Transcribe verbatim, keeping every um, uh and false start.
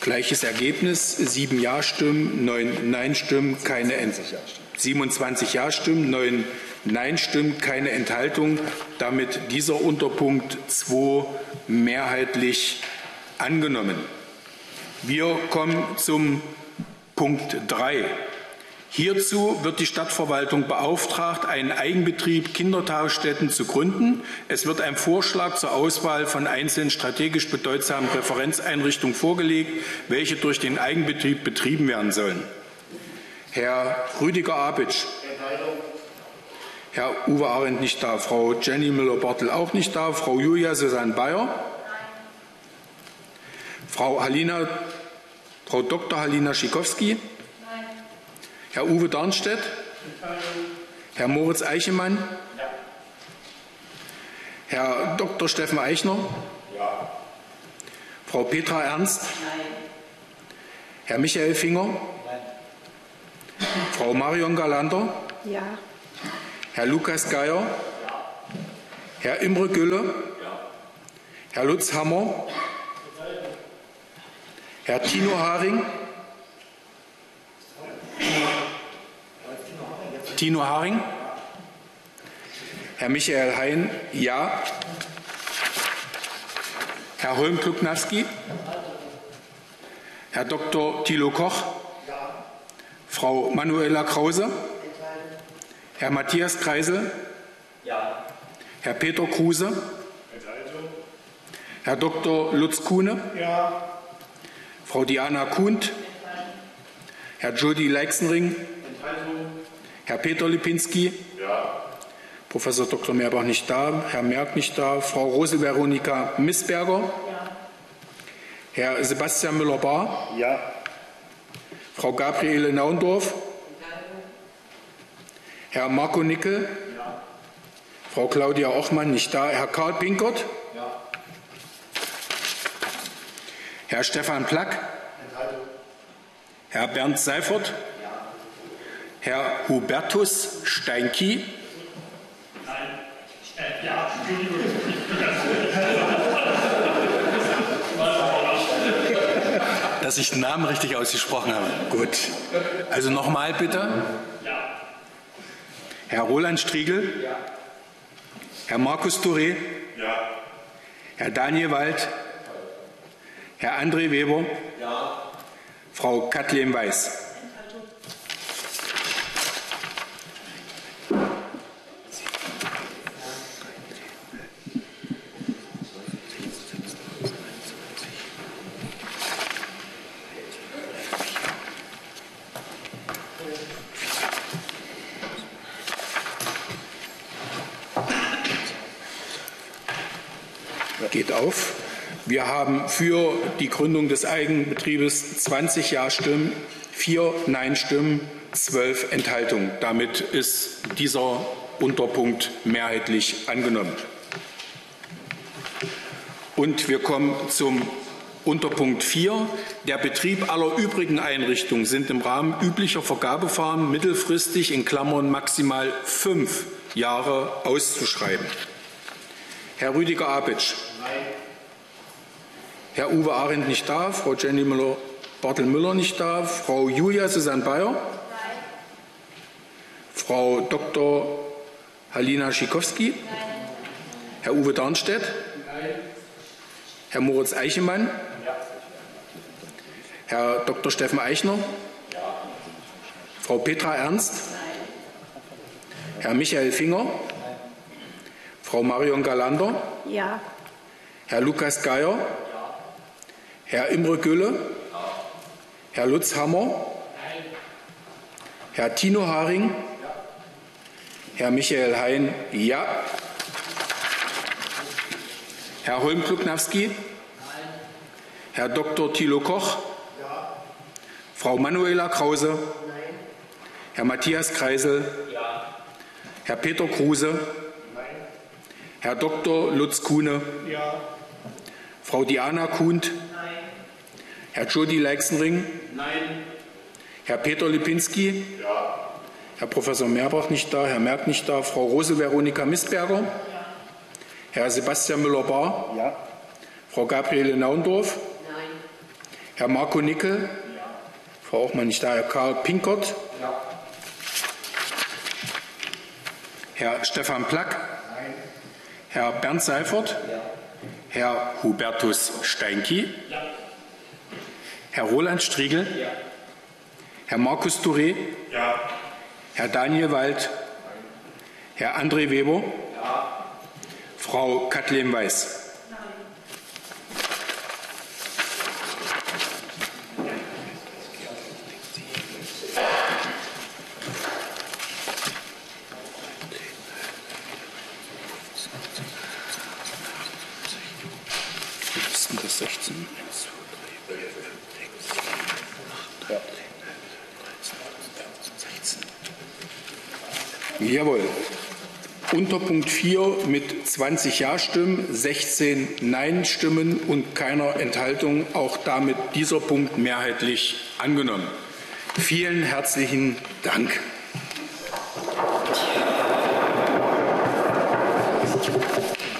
Gleiches Ergebnis, sieben Ja-Stimmen, neun Nein-Stimmen, keine Enthaltung. siebenundzwanzig Ja-Stimmen, neun Nein-Stimmen, keine Enthaltung. Damit dieser Unterpunkt zwei mehrheitlich angenommen. Wir kommen zum Punkt drei. Hierzu wird die Stadtverwaltung beauftragt, einen Eigenbetrieb Kindertagesstätten zu gründen. Es wird ein Vorschlag zur Auswahl von einzelnen strategisch bedeutsamen Referenzeinrichtungen vorgelegt, welche durch den Eigenbetrieb betrieben werden sollen. Herr Rüdiger Abitsch. Herr Uwe Arendt nicht da. Frau Jenny Müller-Bartel auch nicht da. Frau Julia Susanne Bayer. Frau Halina, Frau Doktor Halina Schikowski. Herr Uwe Darnstedt? Herr Moritz Eichemann? Ja. Herr Doktor Steffen Eichner? Ja. Frau Petra Ernst? Nein. Herr Michael Finger? Nein. Frau Marion Galander? Ja. Herr Lukas Geier? Ja. Herr Imre Gülle? Ja. Herr Lutz Hammer? Herr Tino Haring? Tino Haring? Herr Michael Hein? Ja. Herr Holm-Kluknawski? Herr Doktor Thilo Koch? Ja. Frau Manuela Krause? Herr Matthias Kreisel? Ja. Herr Peter Kruse? Enthaltung. Herr Doktor Lutz Kuhne? Ja. Frau Diana Kuhnt? Herr Jody Leixenring? Enthaltung. Herr Peter Lipinski? Ja. Professor Doktor Meerbach nicht da. Herr Merck nicht da. Frau Rose Veronika Missberger? Ja. Herr Sebastian Müller-Bahr? Ja. Frau Gabriele Naundorf? Herr Marco Nickel? Ja. Frau Claudia Ochmann nicht da. Herr Karl Pinkert? Ja. Herr Stefan Plack? Enthaltung. Herr Bernd Seifert? Ja. Herr Hubertus Steinki? Nein. Äh, ja, dass ich den Namen richtig ausgesprochen habe. Gut. Also nochmal bitte. Ja. Herr Roland Striegel? Ja. Herr Markus Touré? Ja. Herr Daniel Wald? Herr André Weber? Ja. Frau Kathleen Weiß? Geht auf. Wir haben für die Gründung des Eigenbetriebes zwanzig Ja-Stimmen, vier Nein-Stimmen, zwölf Enthaltungen. Damit ist dieser Unterpunkt mehrheitlich angenommen. Und wir kommen zum Unterpunkt vier. Der Betrieb aller übrigen Einrichtungen sind im Rahmen üblicher Vergabeverfahren mittelfristig in Klammern maximal fünf Jahre auszuschreiben. Herr Rüdiger Abitsch. Nein. Herr Uwe Arendt nicht da. Frau Jenny Müller-Bartel-Müller nicht da. Frau Julia Susanne Bayer. Nein. Frau Doktor Halina Schikowski. Nein. Herr Uwe Darnstedt. Nein. Herr Moritz Eichemann. Ja. Herr Doktor Steffen Eichner. Ja. Frau Petra Ernst. Nein. Herr Michael Finger. Frau Marion Galander? Ja. Herr Lukas Geier? Ja. Herr Imre Gülle? Ja. Herr Lutz Hammer? Nein. Herr Tino Haring? Ja. Herr Michael Hein? Ja. Herr Holm-Kluknawski? Nein. Herr Doktor Thilo Koch? Ja. Frau Manuela Krause? Nein. Herr Matthias Kreisel? Ja. Herr Peter Kruse? Herr Doktor Lutz Kuhne? Ja. Frau Diana Kuhnt? Nein. Herr Jody Leixenring? Nein. Herr Peter Lipinski? Ja. Herr Professor Meerbach nicht da, Herr Merck nicht da, Frau Rose Veronika Missberger? Ja. Herr Sebastian Müller-Bahr? Ja. Frau Gabriele Naundorf? Nein. Herr Marco Nickel? Ja. Frau Hochmann nicht da. Herr Karl Pinkert? Ja. Herr Stefan Plack? Nein. Herr Bernd Seifert? Ja. Herr Hubertus Steinki? Ja. Herr Roland Striegel? Ja. Herr Markus Touré? Ja. Herr Daniel Wald? Nein. Herr André Weber? Ja. Frau Kathleen Weiß? Nein. Das sechzehn, eins, zwei, drei, vier, fünf, sechs, sieben, acht, neun, zehn, jawohl. Unterpunkt vier mit zwanzig Ja-Stimmen, sechzehn Nein-Stimmen und keiner Enthaltung. Auch damit dieser Punkt mehrheitlich angenommen. Vielen herzlichen Dank.